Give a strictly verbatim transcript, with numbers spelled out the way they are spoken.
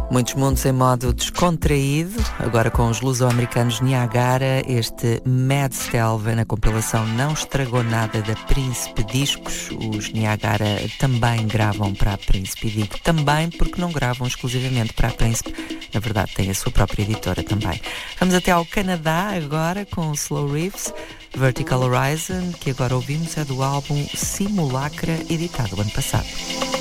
Muitos mundos em modo descontraído, agora com os luso-americanos Niagara, este Mad Stelvin, na compilação Não Estragou Nada da Príncipe Discos. Os Niagara também gravam para a Príncipe, e digo também porque não gravam exclusivamente para a Príncipe, na verdade tem a sua própria editora também. Vamos até ao Canadá agora com o Slow Riffs. Vertical Horizon, que agora ouvimos, é do álbum Simulacra, editado ano passado.